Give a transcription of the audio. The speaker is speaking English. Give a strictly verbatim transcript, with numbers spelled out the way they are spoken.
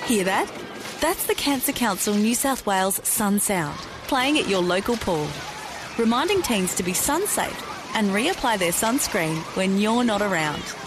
Hear that? That's the Cancer Council New South Wales Sun Sound, playing at your local pool, reminding teens to be sun safe and reapply their sunscreen when you're not around.